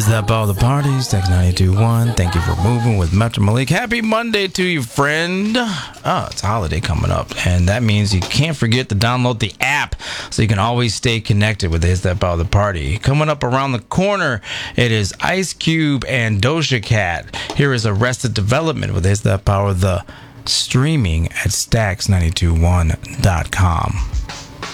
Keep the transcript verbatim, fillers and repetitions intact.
Is that about the parties? Text nine two one. Thank you for moving with Metro Malik. Happy Monday to you, friend. Oh, it's a holiday coming up, and that means you can't forget to download the app so you can always stay connected with Is That About the Party. Coming up around the corner, it is Ice Cube and Doja Cat. Here is Arrested Development with Is That Power, the streaming at Stax nine two one dot com.